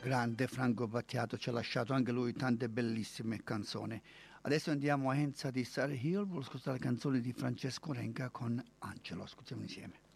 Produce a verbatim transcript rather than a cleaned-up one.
Grande Franco Battiato ci ha lasciato anche lui tante bellissime canzoni. Adesso andiamo a Enza di Surrey Hill, volevo ascoltare la canzone di Francesco Renga con Angelo, ascoltiamo insieme.